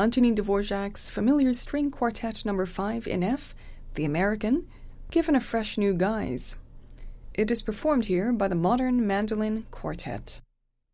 Antonin Dvorak's familiar String Quartet No. 5 in F, The American, given a fresh new guise. It is performed here by the Modern Mandolin Quartet.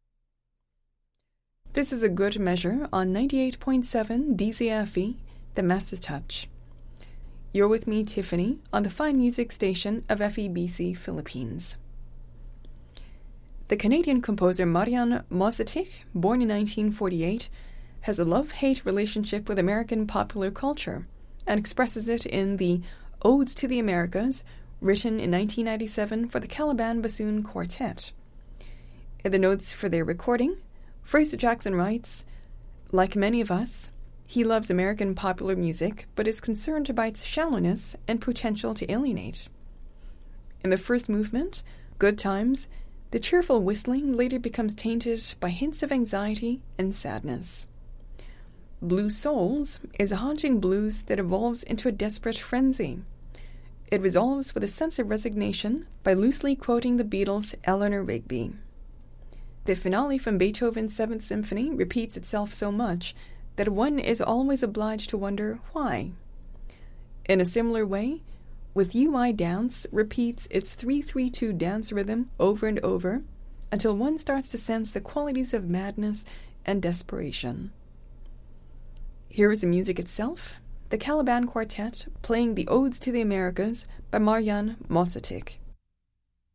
This is a good measure on 98.7 DZFE, the Master's Touch. You're with me, Tiffany, on the fine music station of FEBC Philippines. The Canadian composer Marian Mozatic, born in 1948, has a love-hate relationship with American popular culture and expresses it in the Odes to the Americas, written in 1997 for the Caliban Bassoon Quartet. In the notes for their recording, Fraser Jackson writes, "Like many of us, he loves American popular music but is concerned about its shallowness and potential to alienate. In the first movement, Good Times, the cheerful whistling later becomes tainted by hints of anxiety and sadness. Blue Souls is a haunting blues that evolves into a desperate frenzy. It resolves with a sense of resignation by loosely quoting the Beatles' Eleanor Rigby. The finale from Beethoven's Seventh Symphony repeats itself so much that one is always obliged to wonder why. In a similar way, With You I Dance repeats its 3-3-2 dance rhythm over and over until one starts to sense the qualities of madness and desperation." Here is the music itself, the Caliban Quartet playing the Odes to the Americas by Marian Mozatic.